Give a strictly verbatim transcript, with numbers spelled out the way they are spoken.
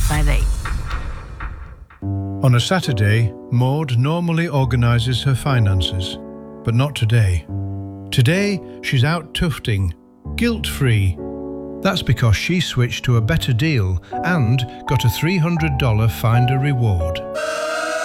five eight. On a Saturday, Maud normally organises her finances, but not today. Today, she's out tufting, guilt-free. That's because she switched to a better deal and got a three hundred dollars Finder reward.